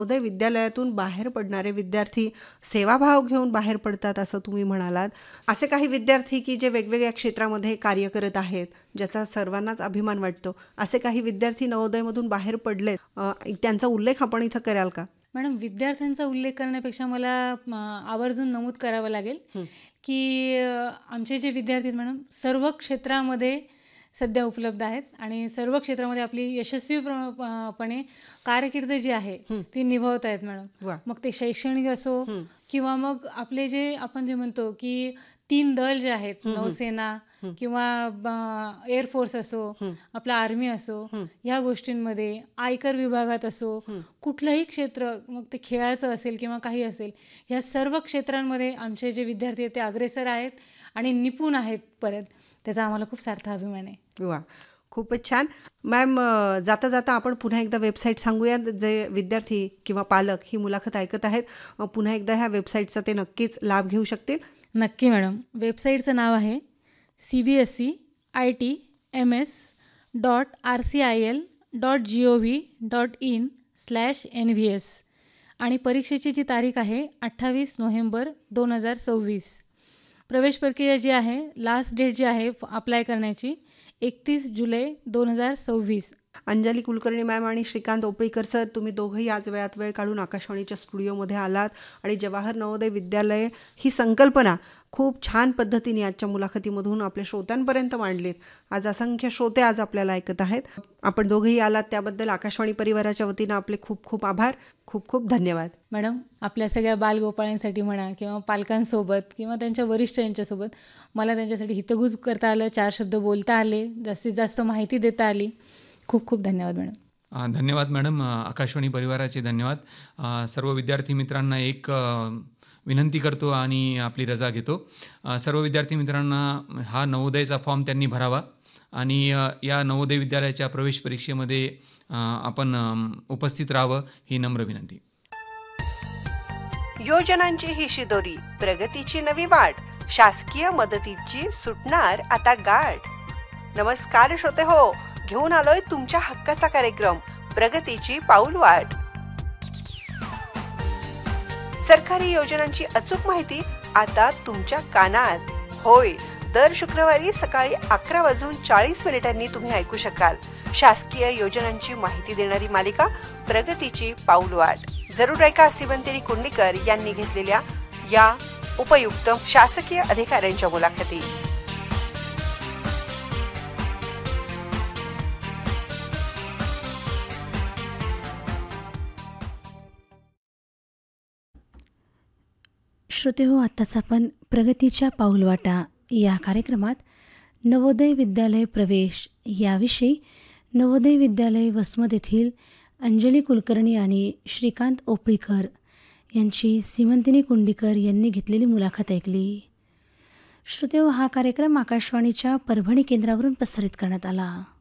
नवोदय विद्यालयातून बाहेर पडणारे विद्यार्थी सेवाभाव घेऊन बाहेर पडतात असं तुम्ही म्हणालात. असे काही विद्यार्थी की जे वेगवेगळ्या क्षेत्रामध्ये कार्य करत आहेत, ज्याचा सर्वांनाच अभिमान वाटतो, असे काही विद्यार्थी नवोदयमधून बाहेर पडलेत, त्यांचा उल्लेख आपण इथं कराल का? मॅडम, विद्यार्थ्यांचा उल्लेख करण्यापेक्षा मला आवर्जून नमूद करावं लागेल की आमचे जे विद्यार्थी आहेत मॅडम, सर्व क्षेत्रामध्ये सध्या उपलब्ध आहेत आणि सर्व क्षेत्रामध्ये आपली यशस्वीपणे कारकीर्द जी आहे ती निभावत आहेत मॅडम. वा. मग ते शैक्षणिक असो किंवा मग आपले जे आपण जे म्हणतो की 3 दल जे आहेत, नौसेना किंवा एअरफोर्स असो, आपला आर्मी असो, ह्या गोष्टींमध्ये, आयकर विभागात असो, कुठलंही क्षेत्र, मग ते खेळाचं असेल किंवा काही असेल, ह्या सर्व क्षेत्रांमध्ये आमचे जे विद्यार्थी आहेत ते अग्रेसर आहेत आणि निपुण आहेत परत. त्याचा आम्हाला खूप सार्थ अभिमान आहे. वा, खूपच छान. मॅम, जाता जाता आपण पुन्हा एकदा वेबसाईट सांगूयात. जे विद्यार्थी किंवा पालक ही मुलाखत ऐकत आहेत, पुन्हा एकदा ह्या वेबसाईटचा ते नक्कीच लाभ घेऊ शकतील. नक्की मॅडम. वेबसाईटचं नाव आहे cbscitms.rcil.gov.in/nvs आणि परीक्षेची जी तारीख आहे 28 नोव्हेंबर 2026. प्रवेश प्रक्रिया जी आहे, लास्ट डेट जी आहे अप्लाय करण्याची 31 जुलै 2026. अंजली कुलकर्णी मॅम आणि श्रीकांत ओपळीकर सर, तुम्ही दोघंही आज वेळात वेळ काढून आकाशवाणीच्या स्टुडिओमध्ये आलात आणि जवाहर नवोदय विद्यालय ही संकल्पना खूप छान पद्धतीने आजच्या मुलाखतीमधून आपल्या श्रोत्यांपर्यंत मांडलीत. आज असंख्य श्रोते आज आपल्याला ऐकत आहेत. आपण दोघंही आलात त्याबद्दल आकाशवाणी परिवाराच्या वतीनं आपले खूप खूप आभार. खूप खूप धन्यवाद. मॅडम, आपल्या सगळ्या बालगोपाळांसाठी म्हणा किंवा पालकांसोबत किंवा त्यांच्या वरिष्ठ यांच्यासोबत मला त्यांच्यासाठी हितगुज करता आलं, 4 शब्द बोलता आले, जास्तीत जास्त माहिती देता आली. खूप खूप धन्यवाद मॅडम. धन्यवाद मॅडम. आकाशवाणी परिवाराचे धन्यवाद. सर्व विद्यार्थी मित्रांना एक विनंती करतो आणि आपली रजा घेतो. सर्व विद्यार्थी मित्रांना हा नवोदयचा फॉर्म त्यांनी भरावा आणि या नवोदय विद्यालयाच्या प्रवेश परीक्षेमध्ये आपण उपस्थित राहावं ही नम्र विनंती. योजनांची ही शिदोरी, प्रगतीची नवी वाट, शासकीय मदतीची सुटणार आता गाठ. नमस्कार श्रोते हो, घेऊन आलोय तुमच्या हक्काचा कार्यक्रम प्रगतीची पाऊलवाट. सरकारी योजनांची अचूक माहिती आता तुमच्या कानात. होय, दर शुक्रवारी सकाळी 11:40 तुम्ही ऐकू शकाल शासकीय योजनांची माहिती देणारी मालिका प्रगतीची पाऊलवाट. जरूर ऐका सिवंतिनी कुंडीकर यांनी घेतलेल्या या उपयुक्त शासकीय अधिकाऱ्यांच्या मुलाखती. श्रोते हो, आत्ताच आपण प्रगतीच्या पाऊलवाटा या कार्यक्रमात नवोदय विद्यालय प्रवेश याविषयी नवोदय विद्यालय वसमत येथील अंजली कुलकर्णी आणि श्रीकांत ओपळीकर यांची सिवंतिनी कुंडीकर यांनी घेतलेली मुलाखत ऐकली. श्रोते हो, हा कार्यक्रम आकाशवाणीच्या परभणी केंद्रावरून प्रसारित करण्यात आला.